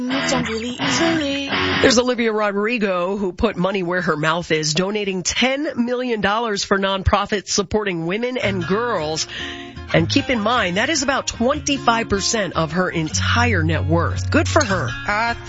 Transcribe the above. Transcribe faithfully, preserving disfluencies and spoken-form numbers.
really easily. There's Olivia Rodrigo, who put money where her mouth is, donating ten million dollars for nonprofits supporting women and girls. And keep in mind, that is about twenty-five percent of her entire net worth. Good for her. I